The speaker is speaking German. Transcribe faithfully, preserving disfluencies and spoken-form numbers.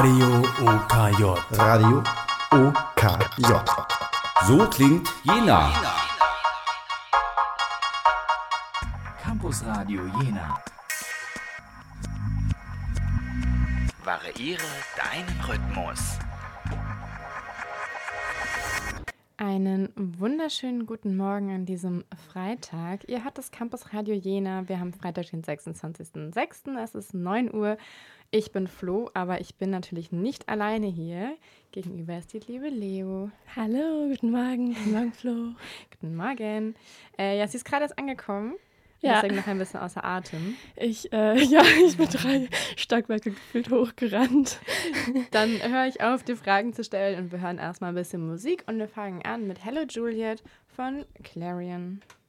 Radio O K J. Radio O K J. So klingt Jena. Campus Radio Jena. Variiere deinen Rhythmus. Einen wunderschönen guten Morgen an diesem Freitag. Ihr hört das Campus Radio Jena. Wir haben Freitag, den sechsundzwanzigsten sechsten Es ist neun Uhr. Ich bin Flo, aber ich bin natürlich nicht alleine hier. Gegenüber ist die liebe Leo. Hallo, guten Morgen. Guten Morgen, Flo. Guten Morgen. Äh, ja, sie ist gerade erst angekommen. Ja. Deswegen noch ein bisschen außer Atem. Ich, äh, ja, ich bin drei Stockwerke gefühlt hochgerannt. Dann höre ich auf, die Fragen zu stellen und wir hören erstmal ein bisschen Musik und wir fangen an mit Hello Juliet von Clarion.